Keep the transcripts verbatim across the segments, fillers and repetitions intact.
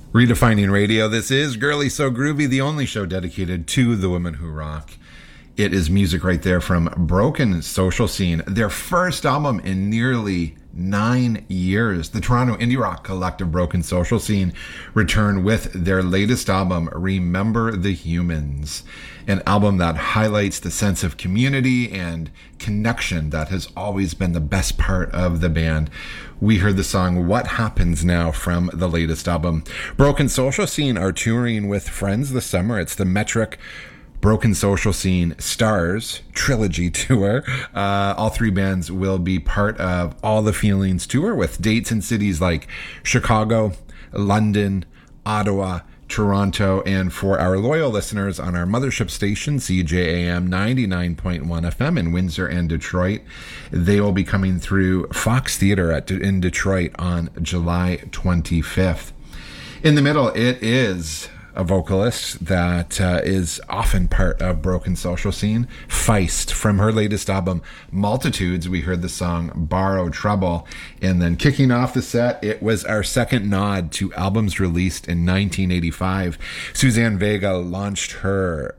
Redefining Radio. This is Girly So Groovy, the only show dedicated to the women who rock. It is music right there from Broken Social Scene, their first album in nearly nine years. The Toronto indie rock collective Broken Social Scene returned with their latest album, Remember the Humans, an album that highlights the sense of community and connection that has always been the best part of the band. We heard the song What Happens Now from the latest album. Broken Social Scene are touring with friends this summer. It's the Metric Broken Social Scene Stars Trilogy Tour. Uh, all three bands will be part of All the Feelings Tour with dates in cities like Chicago, London, Ottawa, Toronto, and for our loyal listeners on our mothership station, C J A M ninety-nine point one F M in Windsor and Detroit, they will be coming through Fox Theatre at, in Detroit on July twenty-fifth. In the middle, it is a vocalist that uh, is often part of Broken Social Scene, Feist. From her latest album, Multitudes, we heard the song Borrow Trouble. And then kicking off the set, it was our second nod to albums released in nineteen eighty-five. Suzanne Vega launched her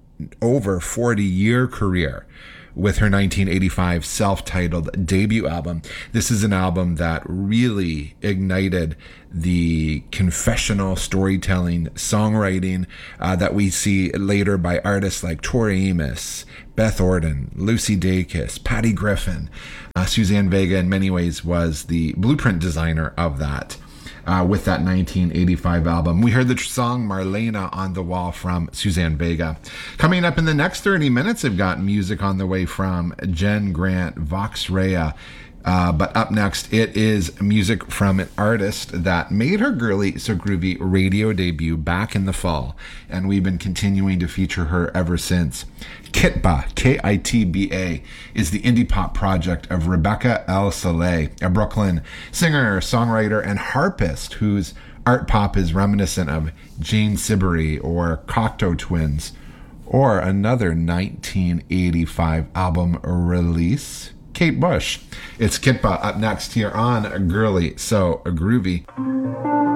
over forty-year career with her nineteen eighty-five self-titled debut album. This is an album that really ignited the confessional storytelling, songwriting uh, that we see later by artists like Tori Amos, Beth Orton, Lucy Dacus, Patty Griffin. Uh, Suzanne Vega in many ways was the blueprint designer of that. Uh, with that nineteen eighty-five album. We heard the tr- song Marlena on the Wall from Suzanne Vega. Coming up in the next thirty minutes, I've got music on the way from Jen Grant, Vox Rea. Uh, but up next, it is music from an artist that made her Girly So Groovy radio debut back in the fall, and we've been continuing to feature her ever since. Kitba, K I T B A, is the indie pop project of Rebecca El Saleh, a Brooklyn singer, songwriter, and harpist whose art pop is reminiscent of Jane Siberry or Cocteau Twins, or another nineteen eighty-five album release, Kate Bush. It's Kitba up next here on Girly So Groovy.